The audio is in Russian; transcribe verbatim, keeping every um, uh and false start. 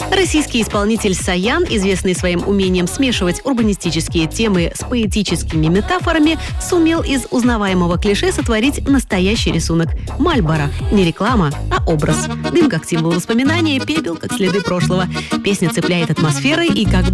Российский исполнитель Саян, известный своим умением смешивать урбанистические темы с поэтическими метафорами, сумел из узнаваемого клише сотворить настоящий рисунок. Мальборо. Не реклама, а образ. Дым как символ воспоминания, пепел как следы прошлого. Песня цепляет атмосферой и как